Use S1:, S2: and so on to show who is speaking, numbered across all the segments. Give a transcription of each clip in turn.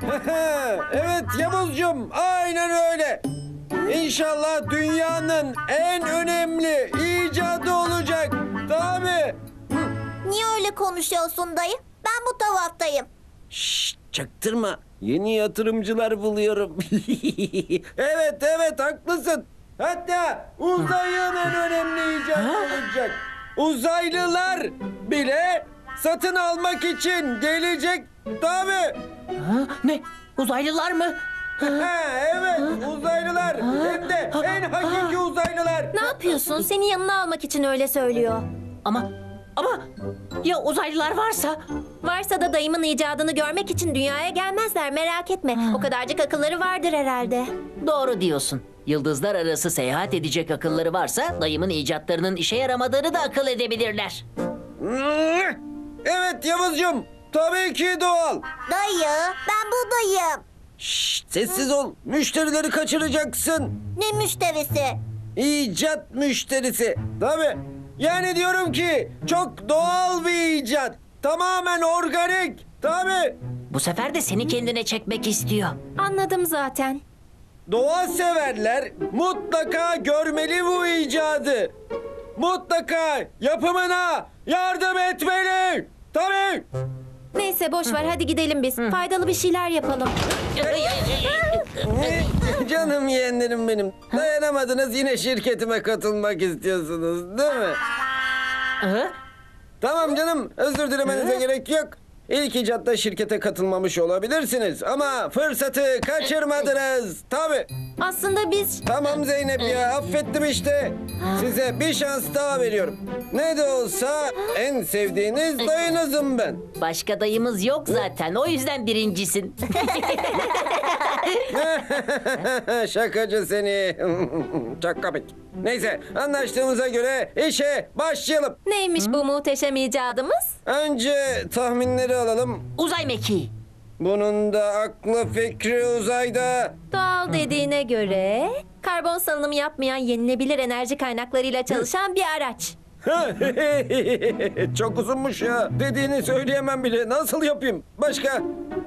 S1: Evet Yavuzcuğum, aynen öyle. İnşallah dünyanın en önemli icadı olacak. Tabii.
S2: Niye öyle konuşuyorsun dayı? Ben bu taraftayım.
S1: Şşş, çaktırma. Yeni yatırımcılar buluyorum. Evet, haklısın. Hatta uzayın en önemli icadı olacak. Uzaylılar bile satın almak için gelecek. Tabii.
S3: Ha, ne? Uzaylılar mı?
S1: Evet, uzaylılar. Hem de en hakiki uzaylılar.
S2: Ne yapıyorsun? Seni yanına almak için öyle söylüyor.
S3: Ama ya uzaylılar varsa?
S2: Varsa da dayımın icadını görmek için dünyaya gelmezler, merak etme. O kadarcık akılları vardır herhalde.
S3: Doğru diyorsun. Yıldızlar arası seyahat edecek akılları varsa dayımın icatlarının işe yaramadığını da akıl edebilirler.
S1: Evet Yavuzcuğum, tabii ki doğal.
S2: Dayı, ben buradayım.
S1: Şşş, sessiz ol. Müşterileri kaçıracaksın.
S2: Ne müşterisi?
S1: İcat müşterisi. Tabii. Yani diyorum ki çok doğal bir icat. Tamamen organik. Tabii.
S3: Bu sefer de seni kendine çekmek istiyor.
S2: Anladım zaten.
S1: Doğa severler mutlaka görmeli bu icadı. Mutlaka yapımına yardım etmeli. Tabii.
S2: Neyse boş ver, hadi gidelim biz. Faydalı bir şeyler yapalım.
S1: Canım yeğenlerim benim. Dayanamadınız, yine şirketime katılmak istiyorsunuz değil mi?
S3: Hı?
S1: Tamam canım, özür dilemenize gerek yok. İlk icatta şirkete katılmamış olabilirsiniz ama fırsatı kaçırmadınız. Tabii.
S2: Aslında biz...
S1: Tamam Zeynep ya, affettim işte. Size bir şans daha veriyorum. Ne de olsa en sevdiğiniz dayınızım ben.
S3: Başka dayımız yok zaten. O yüzden birincisin.
S1: Şakacı seni. Çok komik. Neyse, anlaştığımıza göre işe başlayalım.
S2: Neymiş bu muhteşem icadımız?
S1: Önce tahminleri alalım.
S3: Uzay mekiği.
S1: Bunun da aklı fikri uzayda.
S2: Doğal dediğine göre... Karbon salınımı yapmayan yenilebilir enerji kaynaklarıyla çalışan bir araç.
S1: Çok uzunmuş ya. Dediğini söyleyemem bile. Nasıl yapayım? Başka?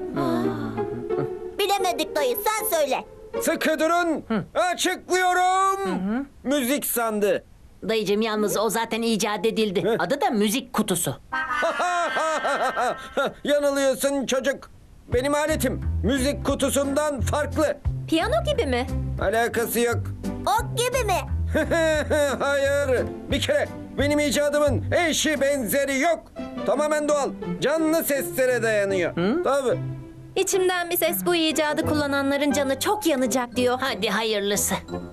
S2: Bilemedik dayı, sen söyle.
S1: Sıkı durun. Açıklıyorum. Müzik sandı.
S3: Dayıcım yalnız o zaten icat edildi. Adı da müzik kutusu.
S1: Yanılıyorsun çocuk. Benim aletim müzik kutusundan farklı.
S2: Piyano gibi mi?
S1: Alakası yok.
S2: Ok gibi mi?
S1: Hayır. Bir kere benim icadımın eşi benzeri yok. Tamamen doğal. Canlı seslere dayanıyor. Tabii.
S2: İçimden bir ses bu icadı kullananların canı çok yanacak diyor.
S3: Hadi hayırlısı.